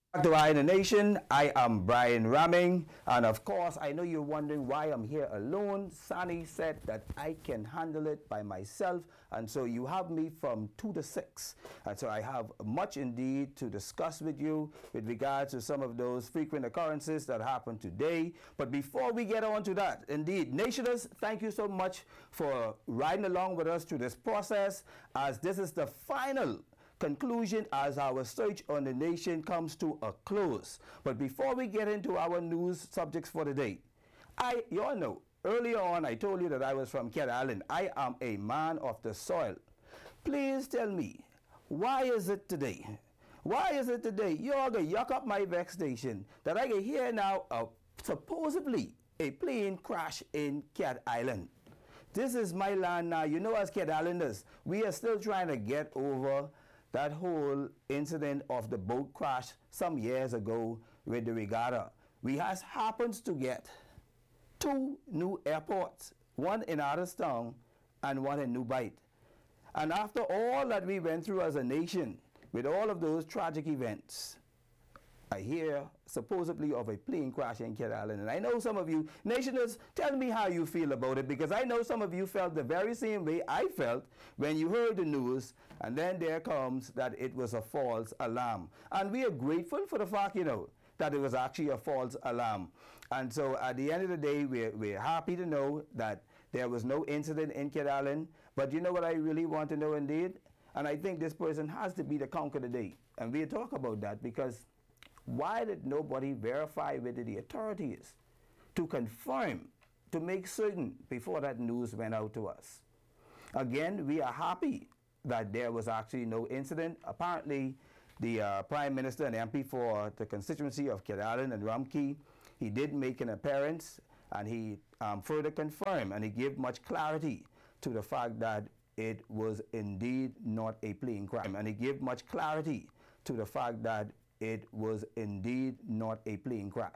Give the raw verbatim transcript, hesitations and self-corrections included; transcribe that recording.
Back to Eye in the Nation. I am Brian Ramming, and of course, I know you're wondering why I'm here alone. Sani said that I can handle it by myself, and so you have me from two to six. And so I have much indeed to discuss with you with regards to some of those frequent occurrences that happened today. But before we get on to that, indeed, Nationers, thank you so much for riding along with us through this process, as this is the final conclusion as our search on the nation comes to a close. But before we get into our news subjects for the day, I, you all know, earlier on I told you that I was from Cat Island. I am a man of the soil. Please tell me, why is it today? Why is it today you're going to yuck up my vex station that I can hear now uh, supposedly a plane crash in Cat Island? This is my land now. You know, as Cat Islanders, we are still trying to get over that whole incident of the boat crash some years ago with the regatta. We has happens to get two new airports, one in Artistown and one in New Bight. And after all that we went through as a nation, with all of those tragic events, I hear supposedly of a plane crash in Cat Island. And I know some of you nationers, tell me how you feel about it, because I know some of you felt the very same way I felt when you heard the news, and then there comes that it was a false alarm. And we are grateful for the fact, you know, that it was actually a false alarm. And so at the end of the day, we're, we're happy to know that there was no incident in Cat Island. But you know what I really want to know indeed? And I think this person has to be the conquer today. And we'll talk about that, because why did nobody verify with the authorities to confirm, to make certain before that news went out to us? Again, we are happy that there was actually no incident. Apparently, the uh, Prime Minister and M P for the constituency of Cat Island and Rumkey, he did make an appearance, and he um, further confirmed, and he gave much clarity to the fact that it was indeed not a plane crash. And he gave much clarity to the fact that it was indeed not a plane crash.